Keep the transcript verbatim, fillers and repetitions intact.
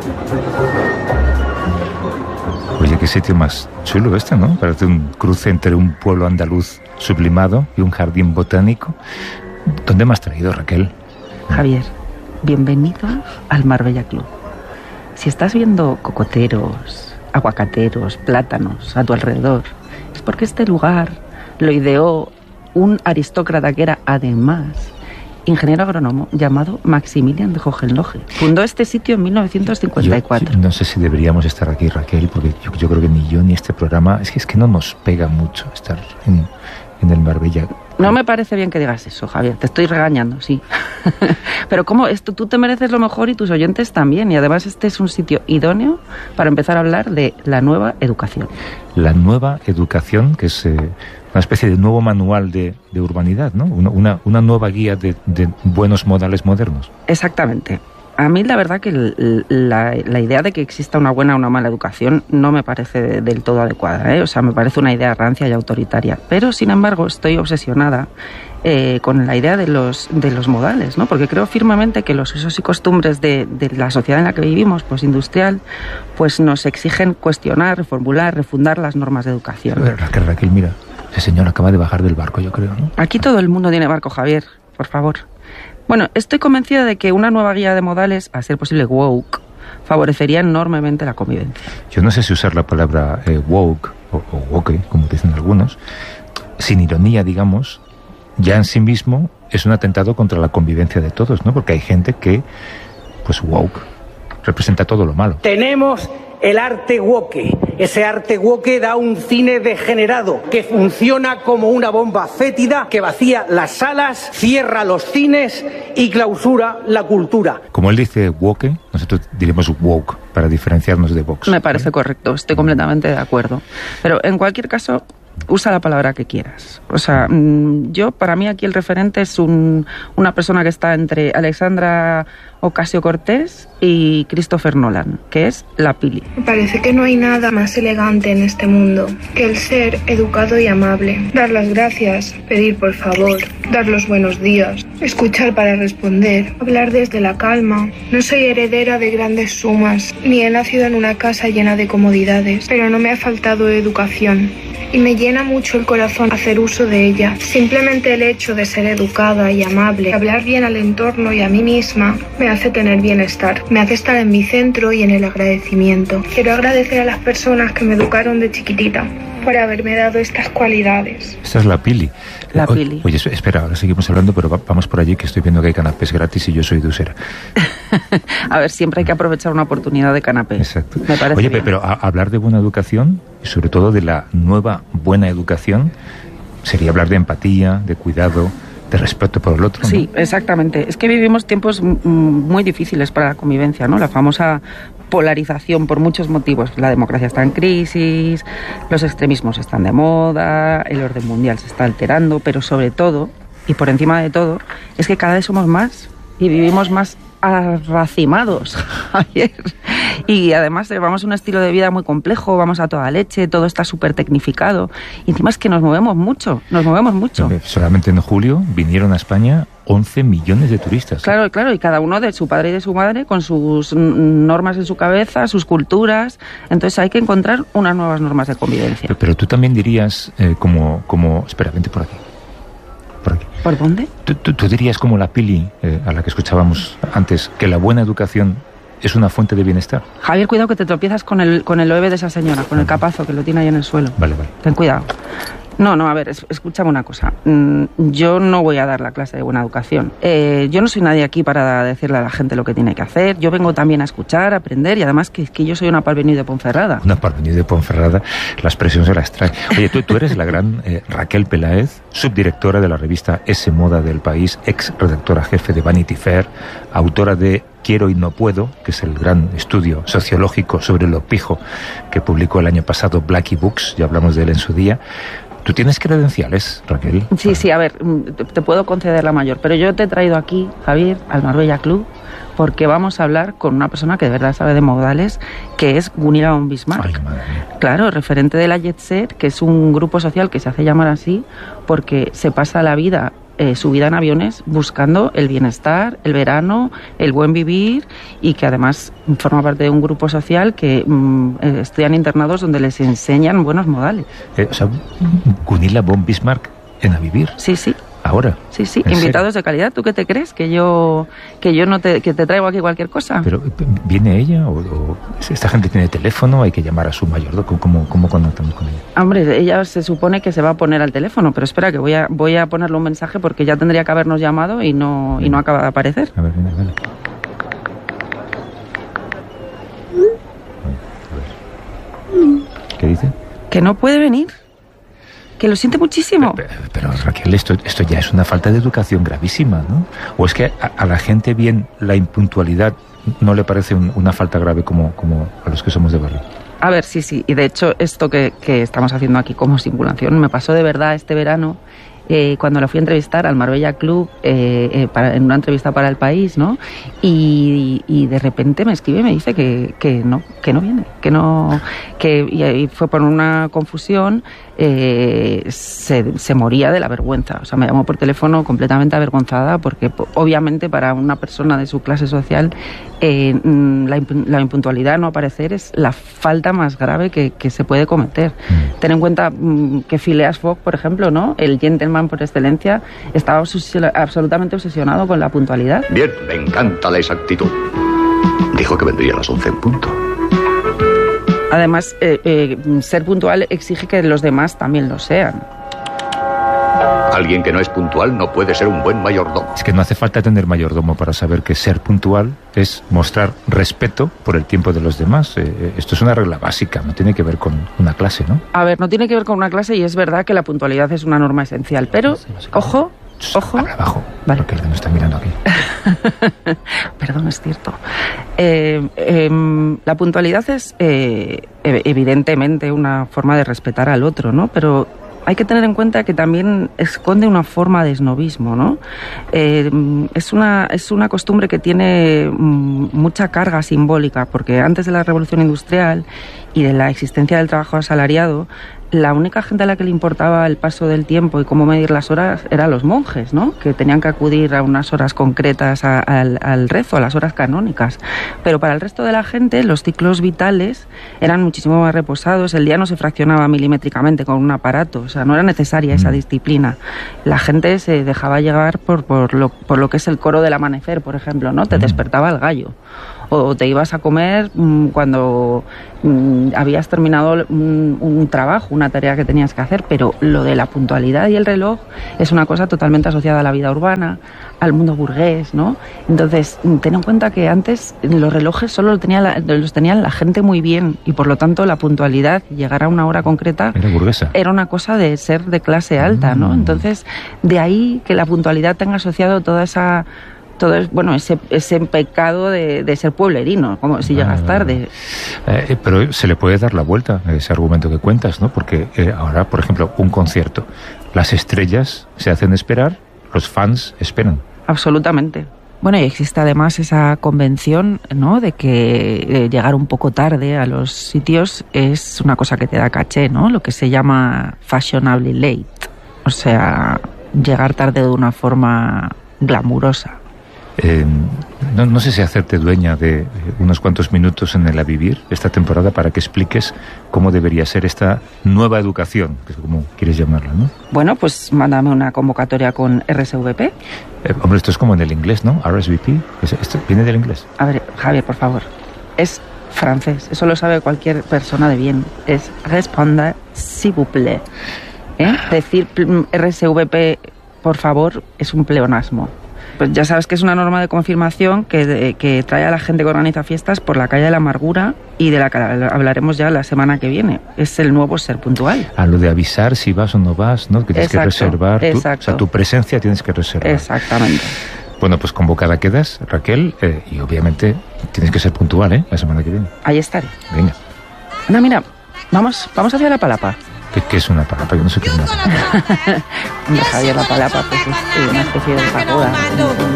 Oye, qué sitio más chulo este, ¿no? Parece un cruce entre un pueblo andaluz sublimado y un jardín botánico. ¿Dónde me has traído, Raquel? Javier, bienvenido al Marbella Club. Si estás viendo cocoteros, aguacateros, plátanos a tu alrededor, es porque este lugar lo ideó un aristócrata que era además ingeniero agrónomo llamado Maximilian de Hohenlohe. Fundó este sitio en mil novecientos cincuenta y cuatro. Yo, yo no sé si deberíamos estar aquí, Raquel, porque yo, yo creo que ni yo ni este programa, es que, es que no nos pega mucho estar en, en el Marbella. No me parece bien que digas eso, Javier, te estoy regañando, sí. Pero ¿cómo? Esto, tú te mereces lo mejor y tus oyentes también, y además este es un sitio idóneo para empezar a hablar de la nueva educación. La nueva educación, que es... Eh, una especie de nuevo manual de, de urbanidad, ¿no? Una, una, una nueva guía de, de buenos modales modernos. Exactamente. A mí la verdad que la, la idea de que exista una buena o una mala educación no me parece del todo adecuada, ¿eh? O sea, me parece una idea rancia y autoritaria. Pero, sin embargo, estoy obsesionada eh, con la idea de los, de los modales, ¿no? Porque creo firmemente que los usos y costumbres de, de la sociedad en la que vivimos, postindustrial, pues nos exigen cuestionar, reformular, refundar las normas de educación. Raquel, Raquel, mira, ese señor acaba de bajar del barco, yo creo, ¿no? Aquí todo el mundo tiene barco, Javier, por favor. Bueno, estoy convencida de que una nueva guía de modales, a ser posible woke, favorecería enormemente la convivencia. Yo no sé si usar la palabra eh, woke o, o woke, como dicen algunos, sin ironía, digamos, ya en sí mismo es un atentado contra la convivencia de todos, ¿no? Porque hay gente que, pues woke, representa todo lo malo. Tenemos el arte woke. Ese arte woke da un cine degenerado que funciona como una bomba fétida que vacía las salas, cierra los cines y clausura la cultura. Como él dice woke, nosotros diremos woke para diferenciarnos de Vox. Me parece, ¿eh? Correcto, estoy completamente de acuerdo. Pero en cualquier caso, usa la palabra que quieras. O sea, yo, para mí aquí el referente es un, una persona que está entre Alexandra Ocasio-Cortez y Christopher Nolan, que es la Pili. Me parece que no hay nada más elegante en este mundo que el ser educado y amable. Dar las gracias, pedir por favor, dar los buenos días, escuchar para responder, hablar desde la calma. No soy heredera de grandes sumas, ni he nacido en una casa llena de comodidades, pero no me ha faltado educación. Y me llena mucho el corazón hacer uso de ella. Simplemente el hecho de ser educada y amable, hablar bien al entorno y a mí misma, me hace tener bienestar. Me hace estar en mi centro y en el agradecimiento. Quiero agradecer a las personas que me educaron de chiquitita por haberme dado estas cualidades. Esta es la Pili. La o, Pili. Oye, espera, ahora seguimos hablando, pero va, vamos por allí, que estoy viendo que hay canapés gratis y yo soy de Usera. A ver, siempre hay que aprovechar una oportunidad de canapé. Exacto. Me parece Oye, bien. pero a, hablar de buena educación, y sobre todo de la nueva buena educación, sería hablar de empatía, de cuidado, de respeto por el otro, ¿no? Sí, exactamente. Es que vivimos tiempos muy difíciles para la convivencia, ¿no? La famosa polarización por muchos motivos. La democracia está en crisis, los extremismos están de moda, el orden mundial se está alterando, pero sobre todo, y por encima de todo, es que cada vez somos más y vivimos más arracimados, Javier. Y además llevamos un estilo de vida muy complejo, vamos a toda leche, todo está súper tecnificado. Y encima es que nos movemos mucho, nos movemos mucho. Solamente en julio vinieron a España once millones de turistas. Claro, claro, y cada uno de su padre y de su madre con sus normas en su cabeza, sus culturas. Entonces hay que encontrar unas nuevas normas de convivencia. Pero, pero tú también dirías, eh, como, como... Espera, vente por aquí. Por aquí. ¿Por dónde? ¿Tú, tú, tú dirías como la Pili, eh, a la que escuchábamos antes, que la buena educación es una fuente de bienestar? Javier, cuidado que te tropiezas con el, con el bebé de esa señora, con el capazo que lo tiene ahí en el suelo. Vale, vale. Ten cuidado. No, no, a ver, es, escúchame una cosa. Yo no voy a dar la clase de buena educación. Eh, yo no soy nadie aquí para decirle a la gente lo que tiene que hacer. Yo vengo también a escuchar, a aprender, y además que, que yo soy una parvenue de Ponferrada. Una parvenue de Ponferrada, la expresión se la extrae. Oye, tú, tú eres la gran eh, Raquel Peláez, subdirectora de la revista S Moda del País, ex redactora jefe de Vanity Fair, autora de Quiero y no puedo, que es el gran estudio sociológico sobre lo pijo que publicó el año pasado Blackie Books, ya hablamos de él en su día. ¿Tú tienes credenciales, Raquel? Sí, sí, a ver, te puedo conceder la mayor, pero yo te he traído aquí, Javier, al Marbella Club, porque vamos a hablar con una persona que de verdad sabe de modales, que es Gunilla von Bismarck. Ay, madre mía. Claro, referente de la Jet Set, que es un grupo social que se hace llamar así porque se pasa la vida eh, su vida en aviones buscando el bienestar, el verano, el buen vivir, y que además forma parte de un grupo social que mm, eh, estudian internados donde les enseñan buenos modales. Eh, o sea, Gunilla von Bismarck en A Vivir. Sí, sí. Ahora. Sí, sí, ¿En invitados serio? de calidad. ¿Tú qué te crees? ¿Que yo que yo no te, que te traigo aquí cualquier cosa? Pero ¿viene ella o, o esta gente tiene teléfono? ¿Hay que llamar a su mayordomo? ¿Cómo, cómo, cómo conectamos con ella? Hombre, ella se supone que se va a poner al teléfono, pero espera que voy a voy a ponerle un mensaje porque ya tendría que habernos llamado y no y no acaba de aparecer. A ver, viene, vale. A ver. ¿Qué dice? Que no puede venir. Que lo siente muchísimo. Pero, pero Raquel, esto, esto ya es una falta de educación gravísima, ¿no? ¿O es que a, a la gente bien la impuntualidad no le parece un, una falta grave como, como a los que somos de barrio? A ver, sí, sí. Y de hecho, esto que, que estamos haciendo aquí como simulación me pasó de verdad este verano. Eh, cuando lo fui a entrevistar al Marbella Club eh, eh, para, en una entrevista para El País, ¿no? Y, y de repente me escribe y me dice que, que no, que no viene, que no, que y, y fue por una confusión, eh, se, se moría de la vergüenza. O sea, me llamó por teléfono completamente avergonzada porque obviamente para una persona de su clase social eh, la, la impuntualidad, no aparecer, es la falta más grave que, que se puede cometer. Mm. Ten en cuenta mm, que Phileas Fogg, por ejemplo, ¿no? El gentleman por excelencia, estaba obses- absolutamente obsesionado con la puntualidad. Bien, me encanta la exactitud. Dijo que vendría a las once en punto. Además, eh, eh, ser puntual exige que los demás también lo sean. Alguien que no es puntual no puede ser un buen mayordomo. Es que no hace falta tener mayordomo para saber que ser puntual es mostrar respeto por el tiempo de los demás. Eh, esto es una regla básica, no tiene que ver con una clase, ¿no? A ver, no tiene que ver con una clase y es verdad que la puntualidad es una norma esencial, pero, sí, sí, ojo, ojo... Habla abajo, vale. Porque el que nos está mirando aquí. Perdón, es cierto. Eh, eh, la puntualidad es eh, evidentemente una forma de respetar al otro, ¿no? Pero hay que tener en cuenta que también esconde una forma de esnovismo, ¿no? Eh, es una, es una costumbre que tiene mm, mucha carga simbólica, porque antes de la Revolución Industrial y de la existencia del trabajo asalariado, la única gente a la que le importaba el paso del tiempo y cómo medir las horas eran los monjes, ¿no? Que tenían que acudir a unas horas concretas a, a, al, al rezo, a las horas canónicas. Pero para el resto de la gente, los ciclos vitales eran muchísimo más reposados, el día no se fraccionaba milimétricamente con un aparato, o sea, no era necesaria esa disciplina. La gente se dejaba llegar por, por, lo, por lo que es el coro del amanecer, por ejemplo, ¿no? Te despertaba el gallo. O te ibas a comer mmm, cuando mmm, habías terminado un, un trabajo, una tarea que tenías que hacer, pero lo de la puntualidad y el reloj es una cosa totalmente asociada a la vida urbana, al mundo burgués, ¿no? Entonces, ten en cuenta que antes los relojes solo los tenía la, los tenían la gente muy bien y por lo tanto la puntualidad, llegar a una hora concreta, era burguesa. Era una cosa de ser de clase alta, ¿no? Entonces, de ahí que la puntualidad tenga asociado toda esa... todo es, bueno, ese, ese pecado de, de ser pueblerino, como si llegas tarde. Eh, pero se le puede dar la vuelta a ese argumento que cuentas, ¿no? Porque eh, ahora, por ejemplo, un concierto, las estrellas se hacen esperar, los fans esperan. Absolutamente. Bueno, y existe además esa convención, ¿no?, de que eh, llegar un poco tarde a los sitios es una cosa que te da caché, ¿no? Lo que se llama fashionably late. O sea, llegar tarde de una forma glamurosa. Eh, no, no sé si hacerte dueña de unos cuantos minutos en el A Vivir esta temporada para que expliques cómo debería ser esta nueva educación, que es como quieres llamarla, ¿no? Bueno, pues mándame una convocatoria con R S V P. Eh, hombre, esto es como en el inglés, ¿no? R S V P. ¿Esto viene del inglés? A ver, Javier, por favor. Es francés. Eso lo sabe cualquier persona de bien. Es répondre s'il vous plaît. ¿Eh? Decir R S V P, por favor, es un pleonasmo. Pues ya sabes que es una norma de confirmación que, de, que trae a la gente que organiza fiestas por la calle de la amargura y de la que hablaremos ya la semana que viene. Es el nuevo ser puntual. A lo de avisar si vas o no vas, ¿no? Que tienes exacto, que reservar. Exacto. Tu, o sea, tu presencia tienes que reservar. Exactamente. Bueno, pues convocada quedas, Raquel, eh, y obviamente tienes que ser puntual, ¿eh? La semana que viene. Ahí estaré. Venga. Anda, mira, vamos, vamos hacia la palapa. ¿Qué, qué es una palapa? Yo no sé qué es una palapa. Hombre, Javier, la palapa pues es una especie de pagoda.